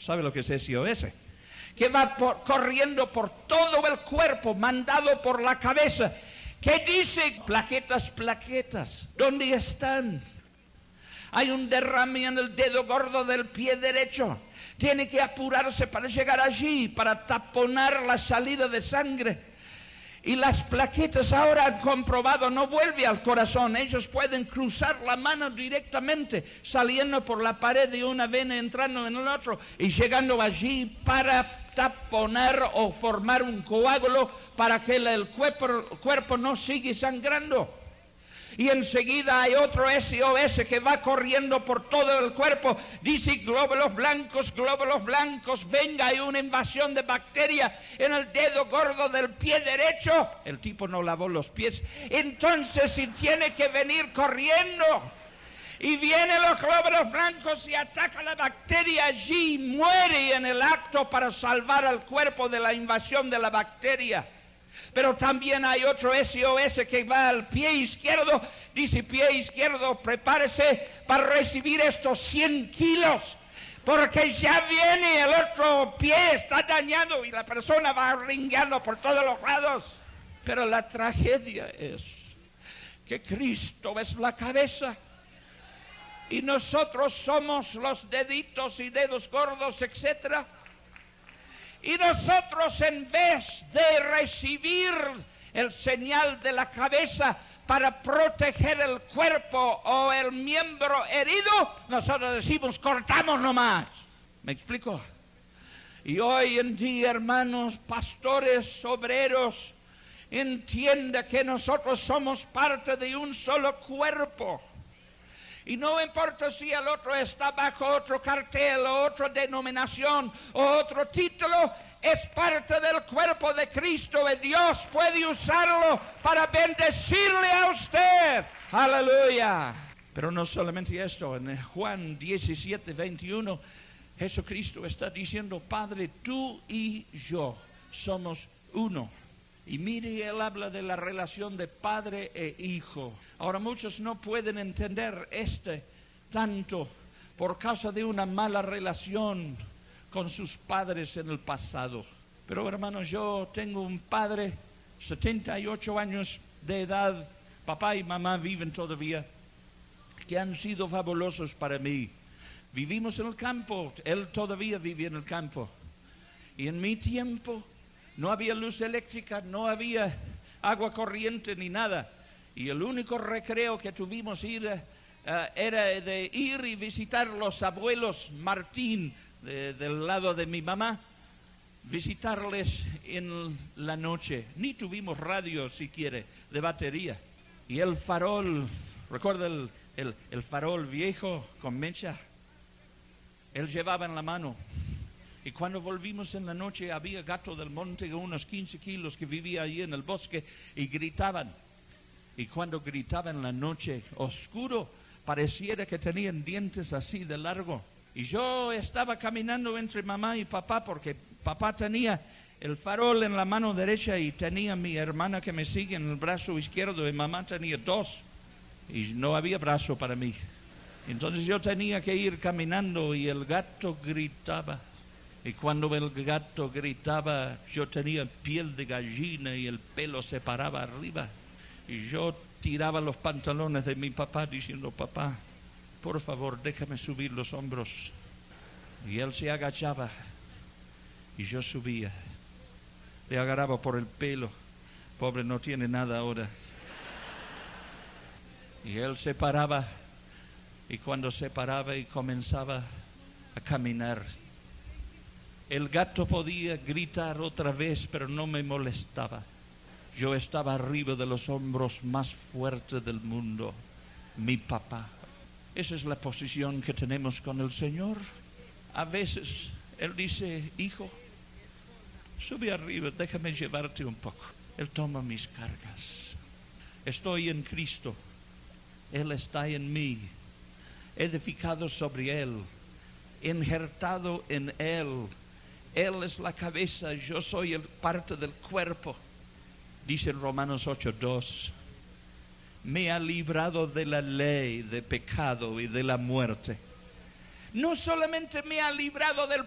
¿Sabe lo que es SOS? Que va corriendo por todo el cuerpo, mandado por la cabeza. ¿Qué dice? Plaquetas, plaquetas. ¿Dónde están? Hay un derrame en el dedo gordo del pie derecho. Tiene que apurarse para llegar allí, para taponar la salida de sangre. Y las plaquetas ahora han comprobado, no vuelve al corazón. Ellos pueden cruzar la mano directamente, saliendo por la pared de una vena, entrando en el otro, y llegando allí para taponar o formar un coágulo para que el cuerpo no siga sangrando. Y enseguida hay otro SOS que va corriendo por todo el cuerpo. Dice, glóbulos blancos, venga, hay una invasión de bacteria en el dedo gordo del pie derecho. El tipo no lavó los pies. Entonces, si tiene que venir corriendo, y vienen los glóbulos blancos y ataca la bacteria allí, y muere en el acto para salvar al cuerpo de la invasión de la bacteria. Pero también hay otro SOS que va al pie izquierdo. Dice, pie izquierdo, prepárese para recibir estos 100 kilos. Porque ya viene el otro pie, está dañado y la persona va ringueando por todos los lados. Pero la tragedia es que Cristo es la cabeza. Y nosotros somos los deditos y dedos gordos, etcétera. Y nosotros, en vez de recibir el señal de la cabeza para proteger el cuerpo o el miembro herido, nosotros decimos, cortamos nomás. ¿Me explico? Y hoy en día, hermanos, pastores, obreros, entienda que nosotros somos parte de un solo cuerpo. Y no importa si el otro está bajo otro cartel, o otra denominación, o otro título, es parte del cuerpo de Cristo y Dios puede usarlo para bendecirle a usted. ¡Aleluya! Pero no solamente esto, en Juan 17:21, Jesucristo está diciendo, Padre, tú y yo somos uno. Y mire, él habla de la relación de padre e hijo. Ahora muchos no pueden entender tanto por causa de una mala relación con sus padres en el pasado. Pero hermanos, yo tengo un padre, 78 años de edad, papá y mamá viven todavía, que han sido fabulosos para mí. Vivimos en el campo, él todavía vive en el campo. Y en mi tiempo no había luz eléctrica, no había agua corriente ni nada. Y el único recreo que tuvimos era de ir y visitar los abuelos Martín, del lado de mi mamá, visitarles en la noche. Ni tuvimos radio siquiera, de batería. Y el farol, recuerda el farol viejo con mecha, él llevaba en la mano. Y cuando volvimos en la noche había gato del monte de unos 15 kilos que vivía allí en el bosque y gritaban. Y cuando gritaban en la noche oscuro, pareciera que tenían dientes así de largo. Y yo estaba caminando entre mamá y papá porque papá tenía el farol en la mano derecha y tenía mi hermana que me sigue en el brazo izquierdo y mamá tenía dos. Y no había brazo para mí. Entonces yo tenía que ir caminando y el gato gritaba. Y cuando el gato gritaba, yo tenía piel de gallina y el pelo se paraba arriba. Y yo tiraba los pantalones de mi papá diciendo, papá, por favor, déjame subir los hombros. Y él se agachaba y yo subía. Le agarraba por el pelo. Pobre, no tiene nada ahora. Y él se paraba. Y cuando se paraba y comenzaba a caminar, el gato podía gritar otra vez, pero no me molestaba. Yo estaba arriba de los hombros más fuertes del mundo, mi papá. Esa es la posición que tenemos con el Señor. A veces Él dice, hijo, sube arriba, déjame llevarte un poco. Él toma mis cargas. Estoy en Cristo. Él está en mí. Edificado sobre Él. Injertado en Él. Él es la cabeza, yo soy parte del cuerpo. Dice en Romanos 8:2, me ha librado de la ley, de pecado y de la muerte. No solamente me ha librado del